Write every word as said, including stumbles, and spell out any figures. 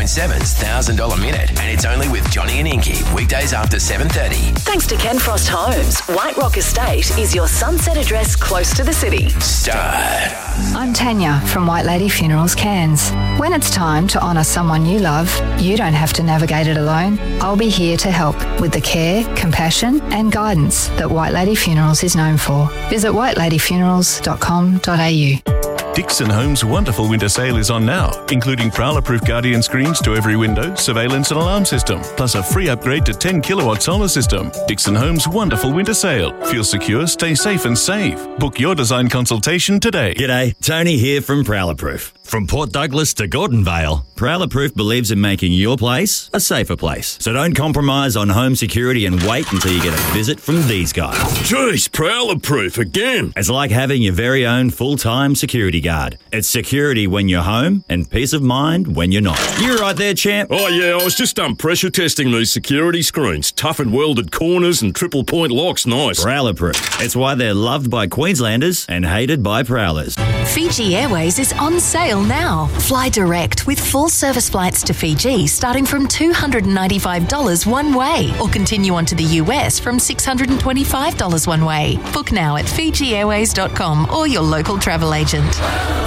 point seven's one thousand dollars minute, and it's only with Johnny and Inky, weekdays after seven thirty. Thanks to Ken Frost Homes, White Rock Estate is your sunset address close to the city. Start. I'm Tanya from White Lady Funerals Cairns. When it's time to honour someone you love, you don't have to navigate it alone. I'll be here to help with the care, compassion and guidance that White Lady Funerals is known for. Visit white lady funerals dot com dot a u. Dixon Homes' wonderful winter sale is on now, including Prowler-proof Guardian screens to every window, surveillance and alarm system, plus a free upgrade to ten kilowatt solar system. Dixon Homes' wonderful winter sale. Feel secure, stay safe and save. Book your design consultation today. G'day, Tony here from Prowler-proof. From Port Douglas to Gordon Vale, Prowler-proof believes in making your place a safer place. So don't compromise on home security and wait until you get a visit from these guys. Jeez, Prowler-proof again. It's like having your very own full-time security guard. It's security when you're home and peace of mind when you're not. You right there, champ? Oh, yeah, I was just um, pressure testing these security screens. Tough and welded corners and triple point locks. Nice. Prowler-proof. It's why they're loved by Queenslanders and hated by Prowlers. Fiji Airways is on sale now. Fly direct with full service flights to Fiji starting from two hundred ninety-five dollars one way, or continue on to the U S from six hundred twenty-five dollars one way. Book now at fiji airways dot com or your local travel agent.